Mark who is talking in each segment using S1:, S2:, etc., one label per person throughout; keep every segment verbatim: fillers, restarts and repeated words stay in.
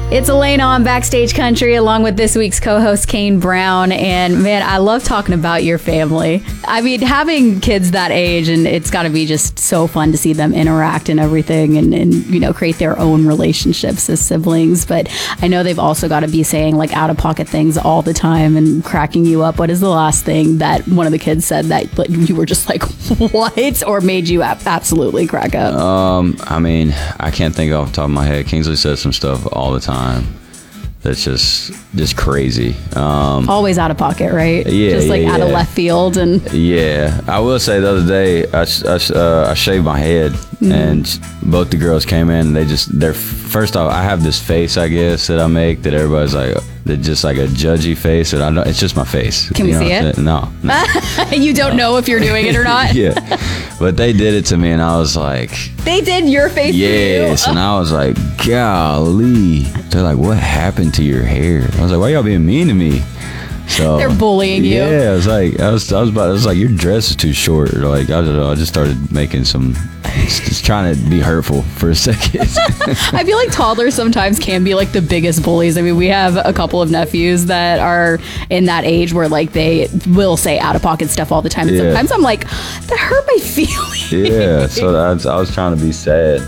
S1: It's Elena on Backstage Country along with this week's co-host Kane Brown, and man, I love talking about your family. I mean, having kids that age, and it's got to be just so fun to see them interact and everything, and, and you know, create their own relationships as siblings. But I know they've also got to be saying like out-of-pocket things all the time and cracking you up. What is the last thing that one of the kids said that like, you were just like, what, or made you ab- absolutely crack up?
S2: Um, I mean, I can't think off the top of my head. Kingsley says some stuff all the time. That's just just crazy. Um,
S1: Always out of pocket, right?
S2: Yeah,
S1: just like
S2: yeah,
S1: out of
S2: yeah.
S1: left field. And
S2: yeah, I will say the other day I, I, uh, I shaved my head, mm-hmm. and both the girls came in. And they just they're first off, I have this face, I guess, that I make that everybody's like, that just like a judgy face, and I don't. It's just my face.
S1: Can we see it?
S2: No. no.
S1: You don't
S2: no.
S1: know if you're doing it or not.
S2: Yeah, but they did it to me, and I was like,
S1: they did your face.
S2: Yes,
S1: to you?
S2: And I was like, golly. They're like, what happened to your hair? I was like, why y'all being mean to me? So
S1: they're bullying you.
S2: Yeah, I was like, I was, I was about, I was like, your dress is too short. Like, I don't know. I just started making some, just trying to be hurtful for a second.
S1: I feel like toddlers sometimes can be like the biggest bullies. I mean, we have a couple of nephews that are in that age where like they will say out of pocket stuff all the time. And
S2: yeah.
S1: sometimes I'm like, that hurt my feelings.
S2: Yeah, so I was, I was trying to be sad.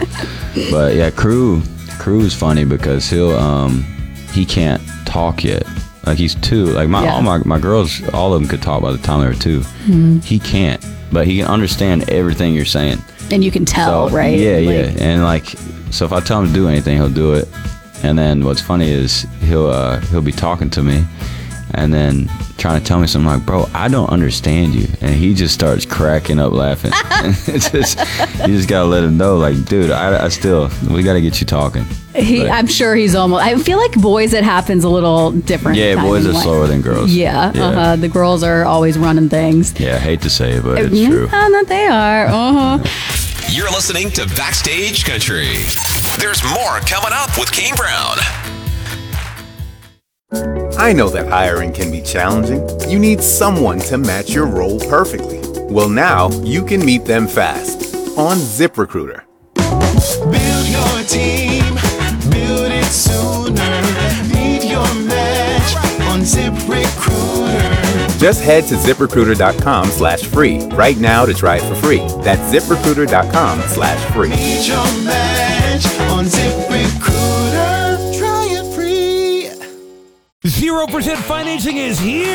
S2: But yeah, Crew, Crew's funny because he'll, um, he can't talk yet. Like he's two. Like my
S1: yeah.
S2: all my my girls, all of them could talk by the time they were two. Mm-hmm. He can't, but he can understand everything you're saying.
S1: And you can tell,
S2: so,
S1: right?
S2: Yeah,
S1: like,
S2: yeah. And like, so if I tell him to do anything, he'll do it. And then what's funny is he'll uh, he'll be talking to me, and then trying to tell me something like, bro, I don't understand you. And he just starts cracking up laughing. It's just, you just gotta let him know, like, dude, I, I still, we gotta get you talking.
S1: He,
S2: but,
S1: I'm sure he's almost, I feel like boys, it happens a little different.
S2: Yeah, boys are slower than girls.
S1: Yeah,
S2: yeah.
S1: Uh-huh. The girls are always running things.
S2: Yeah, I hate to say it, but it's
S1: yeah,
S2: true.
S1: That they are. Uh-huh.
S3: You're listening to Backstage Country. There's more coming up with Kane Brown.
S4: I know that hiring can be challenging. You need someone to match your role perfectly. Well, now you can meet them fast on ZipRecruiter.
S5: Build your team, build it sooner. Meet your match on ZipRecruiter.
S4: Just head to ZipRecruiter.com slash free right now to try it for free. That's ZipRecruiter.com slash free.
S5: Meet your match on ZipRecruiter. Try it free.
S6: zero percent financing is here.